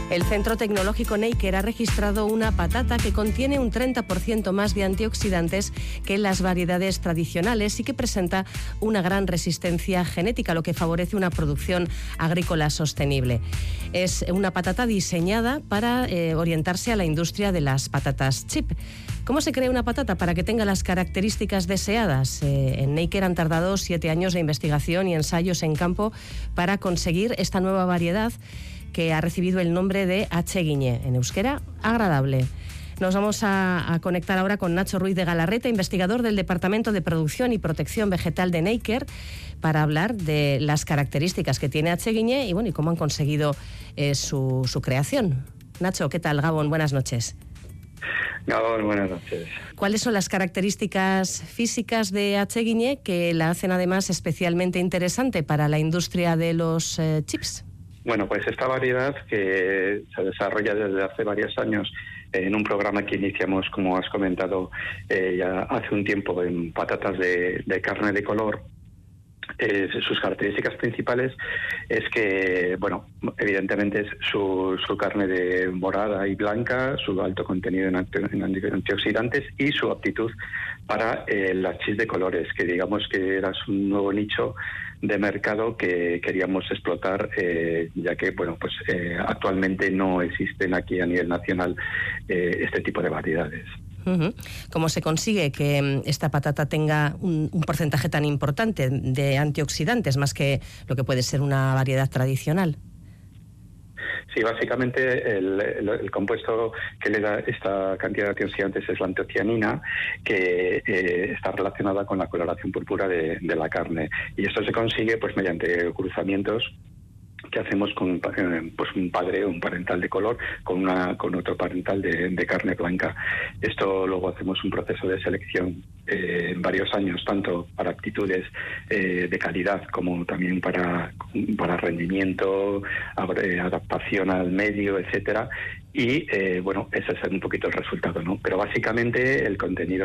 El Centro Tecnológico Neiker ha registrado una patata que contiene un 30% más de antioxidantes que las variedades tradicionales y que presenta una gran resistencia genética, lo que favorece una producción agrícola sostenible. Es una patata diseñada para orientarse a la industria de las patatas chip. ¿Cómo se crea una patata para que tenga las características deseadas? En Neiker han tardado 7 años de investigación y ensayos en campo para conseguir esta nueva variedad que ha recibido el nombre de H. Guiñé, en euskera, agradable. Nos vamos a conectar ahora con Nacho Ruiz de Galarreta, investigador del Departamento de Producción y Protección Vegetal de Neiker, para hablar de las características que tiene H. Guiñé y, bueno, y cómo han conseguido su creación. Nacho, ¿qué tal? Gabón, buenas noches. Gabón, buenas noches. ¿Cuáles son las características físicas de H. Guiñé que la hacen además especialmente interesante para la industria de los chips? Bueno, pues esta variedad que se desarrolla desde hace varios años en un programa que iniciamos, como has comentado, ya hace un tiempo en patatas de carne de color. Sus características principales es que, bueno, evidentemente es su carne de morada y blanca, su alto contenido en antioxidantes y su aptitud para las chips de colores, que digamos que era un nuevo nicho de mercado que queríamos explotar, ya que, bueno, pues actualmente no existen aquí a nivel nacional este tipo de variedades. ¿Cómo se consigue que esta patata tenga un porcentaje tan importante de antioxidantes, más que lo que puede ser una variedad tradicional? Sí, básicamente el compuesto que le da esta cantidad de antioxidantes es la antocianina, que está relacionada con la coloración púrpura de la carne. Y esto se consigue pues mediante cruzamientos que hacemos con pues un padre o un parental de color con otro parental de carne blanca. Esto luego hacemos un proceso de selección en varios años, tanto para aptitudes de calidad como también para rendimiento, adaptación al medio, etcétera. Y bueno, ese es un poquito el resultado, ¿no? Pero básicamente el contenido